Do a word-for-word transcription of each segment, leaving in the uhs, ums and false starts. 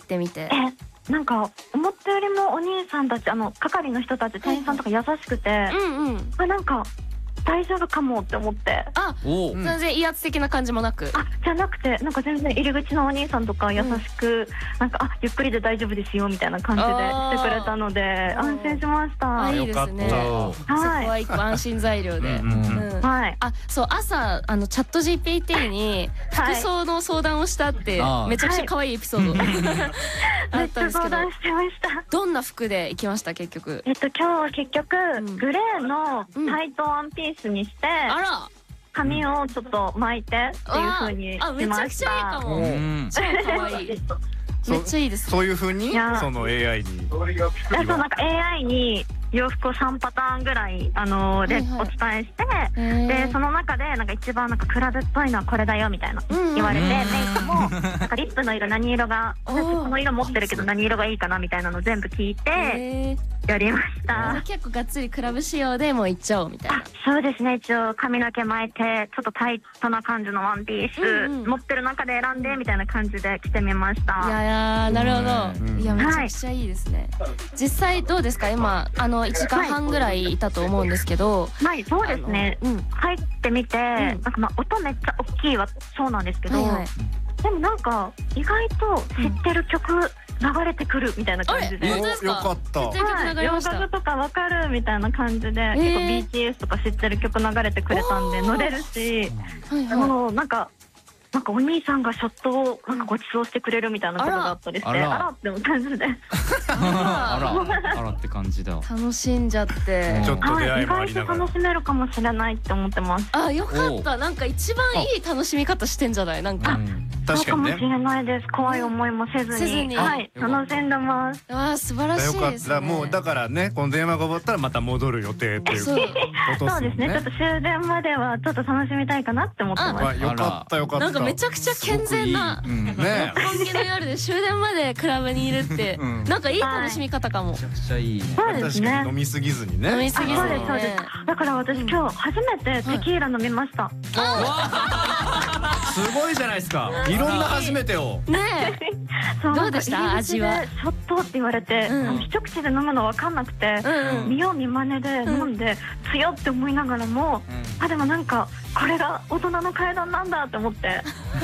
てみて。 え、なんか思ったよりもお兄さんたち、あの係の人たち、店員さんとか優しくて、 うんうん。 あ、なんか大丈夫かもって思って。 あ、全然威圧的な感じもなく。 あ、じゃなくて、なんか全然入り口のお兄さんとか優しく、なんか、あ、ゆっくりで大丈夫ですよみたいな感じでしてくれたので安心しました。 あ、いいですね。そこは一個安心材料で。はい。あ、そう、朝あのチャット ジーピーティー に服装の相談をしたってめちゃくちゃ可愛いエピソードあったんですけど、どんな服で行きました結局？ えっと今日結局グレーのタイトワンピースにして、 あら、 髪をちょっと巻いてっていう風にしました。 あ、めちゃくちゃいいかも。超可愛い。めっちゃいいです。 そういう風にその エーアイ に。 そう、なんか エーアイ に洋服をさんパターンぐらいあのでお伝えして、でその中でなんか一番なんかクラブっぽいのはこれだよみたいな言われて、メイクもなんかリップの色何色が、私この色持ってるけど何色がいいかなみたいなの全部聞いてやりました。 結構がっつりクラブ仕様でもういっちゃおうみたいな。 そうですね、一応髪の毛巻いてちょっとタイトな感じのワンピース持ってる中で選んでみたいな感じで着てみました。 いやいや、なるほど。いや、めちゃくちゃいいですね。実際どうですか今、あのいちじかんはんぐらいいたと思うんですけど。 はい、そうですね。入ってみて、なんかまあ音めっちゃ大きいはそうなんですけど、でもなんか意外と知ってる曲流れてくるみたいな感じで。 本当ですか？ よかった。 洋楽とかわかるみたいな感じで、結構 ビーティーエス とか知ってる曲流れてくれたんで乗れるし、もうなんか。なんかお兄さんがショットをなんかご馳走してくれるみたいなことがあったりして、あらって感じで、 あらあらって感じだ。 楽しんじゃって、 ちょっと出会いもありながら意外と楽しめるかもしれないって思ってます。 あ、よかった。なんか一番いい楽しみ方してんじゃない？なんかそうかもしれないです。怖い思いもせずに、はい、楽しんでます。 あ、素晴らしいですね。 もうだからね、この電話が終わったらまた戻る予定っていうことそうですね。ちょっと終電まではちょっと楽しみたいかなって思ってます。 よかったよかった。 なんかめちゃくちゃ健全な六本木の夜で終電までクラブにいるってなんかいい楽しみ方かも。めちゃくちゃいいね。 そうですね。 飲みすぎずにね。 飲みすぎずにね。 だから私今日初めてテキーラ飲みました。 すごいじゃないですか。 いろんな初めてを。 ねえ。どうでした味は？ ショットって言われて一口で飲むの分かんなくて、見よう見まねで飲んで強って思いながらも、あ、でもなんかこれが大人の階段なんだって思って。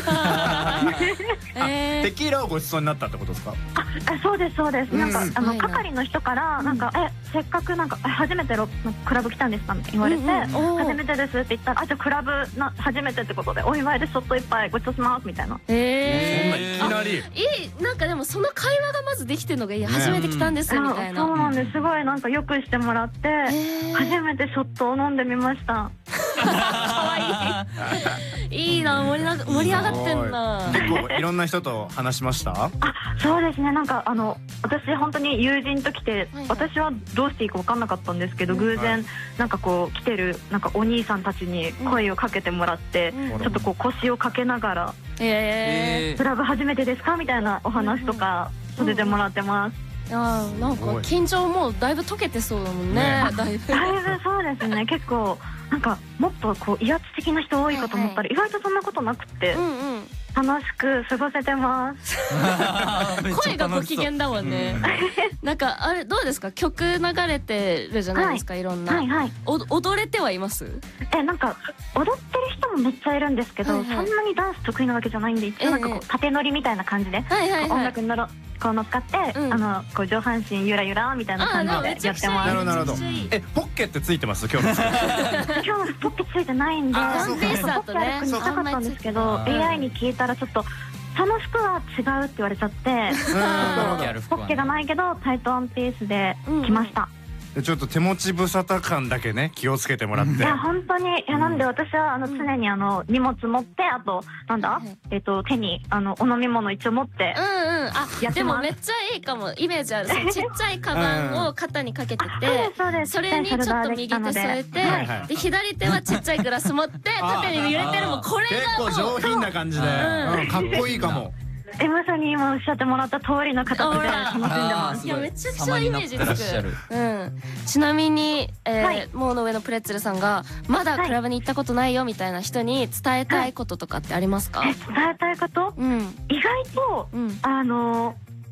テキーラをごちそうになったってことですか？ あ、そうですそうです。なんかあの係の人からなんかえせっかくなんか初めてのクラブ来たんですかって言われて、初めてですって言ったら、あ、じゃあクラブな初めてってことでお祝いでショットいっぱいごちそうしますみたいな。 ええ、そんないきなり。 いい、なんかでもその会話がまずできてるのがいい。初めて来たんですみたいな。 そうなんです。すごいなんかよくしてもらって初めてショットを飲んでみました。 可愛い。いいな、盛りな盛り上がってんな。 結構いろんな人と話しました？ あ、そうですね。なんかあの私本当に友人と来て、私はどうしていいか分かんなかったんですけど、偶然なんかこう来てるなんかお兄さんたちに声をかけてもらって、ちょっとこう腰をかけながら「クラブ初めてですか?」みたいなお話とかさせてもらってます。 あ、なんか緊張もうだいぶ解けてそうだもんね。だいぶだいぶそうですね。結構なんかもっとこう威圧的な人多いかと思ったら意外とそんなことなくて楽しく過ごせてます。 声がご機嫌だもんね。なんかあれどうですか？曲流れてるじゃないですか、いろんな。踊れてはいます？ え、なんか踊ってる人もめっちゃいるんですけど、そんなにダンス得意なわけじゃないんで、一応なんかこう縦乗りみたいな感じで音楽に乗ろこう乗っかってあのこう上半身ゆらゆらみたいな感じでやってます。 なるほどなるほど。え、ポッケってついてます？今日の。 今日ポッケついてないんで、ポッケある国したかったんですけど、エーアイ に聞いたらちょっとその服は違うって言われちゃって、ポッケがないけどタイトワンピースで来ました。 ちょっと手持ち無沙汰感だけね気をつけてもらって。いや本当に、いやなんで私はあの常にあの荷物持って、あとなんだえっと手にあのお飲み物一応持って。 うんうん。あ、でもめっちゃいいかも。イメージある。ちっちゃいカバンを肩にかけてて、それにちょっと右手添えて、で左手はちっちゃいグラス持って縦に揺れてる。もうこれが結構上品な感じでかっこいいかも。 え、まさに今おっしゃってもらった通りの形で楽しんでます。 いやめちゃくちゃイメージつく。うん。ちなみにモーの上のプレッツェルさんがまだクラブに行ったことないよみたいな人に伝えたいこととかってありますか？ 伝えたいこと？意外とあの